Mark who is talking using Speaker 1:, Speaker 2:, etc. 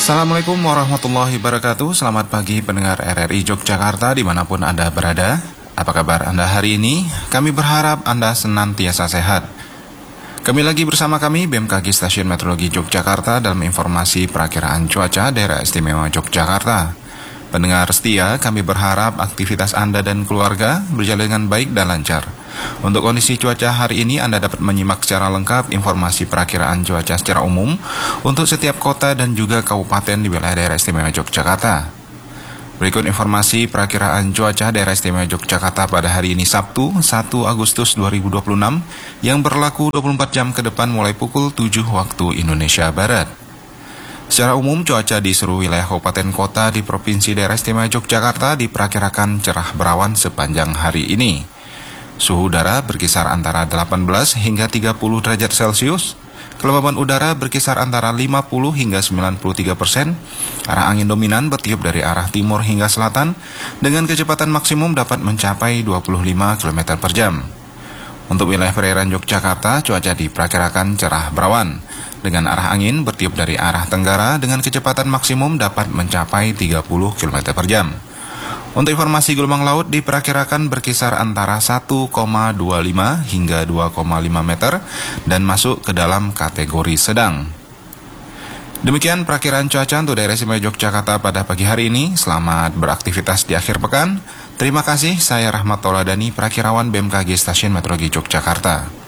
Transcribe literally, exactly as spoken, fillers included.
Speaker 1: Assalamualaikum warahmatullahi wabarakatuh. Selamat pagi pendengar R R I Yogyakarta dimanapun Anda berada. Apa kabar Anda hari ini? Kami berharap Anda senantiasa sehat. Kami lagi bersama kami B M K G Stasiun Meteorologi Yogyakarta dalam informasi perakiraan cuaca daerah istimewa Yogyakarta. Pendengar setia, kami berharap aktivitas Anda dan keluarga berjalan dengan baik dan lancar. Untuk kondisi cuaca hari ini, Anda dapat menyimak secara lengkap informasi perakiraan cuaca secara umum untuk setiap kota dan juga kabupaten di wilayah daerah istimewa Yogyakarta. Berikut informasi perakiraan cuaca daerah istimewa Yogyakarta pada hari ini Sabtu, satu Agustus dua ribu dua puluh enam yang berlaku dua puluh empat jam ke depan mulai pukul tujuh waktu Indonesia Barat. Secara umum, cuaca di seluruh wilayah kabupaten kota di Provinsi Daerah Istimewa Yogyakarta diperkirakan cerah berawan sepanjang hari ini. Suhu udara berkisar antara delapan belas hingga tiga puluh derajat Celcius. Kelembaban udara berkisar antara lima puluh hingga sembilan puluh tiga persen. Arah angin dominan bertiup dari arah timur hingga selatan dengan kecepatan maksimum dapat mencapai dua puluh lima kilometer per jam. Untuk wilayah perairan Yogyakarta, cuaca diperkirakan cerah berawan dengan arah angin bertiup dari arah tenggara dengan kecepatan maksimum dapat mencapai tiga puluh kilometer per jam. Untuk informasi gelombang laut diperkirakan berkisar antara satu koma dua lima hingga dua koma lima meter dan masuk ke dalam kategori sedang. Demikian perakiraan cuaca untuk daerah istimewa Yogyakarta pada pagi hari ini. Selamat beraktivitas di akhir pekan. Terima kasih, saya Rahmat Tauladani, perakirawan B M K G Stasiun Meteorologi Yogyakarta.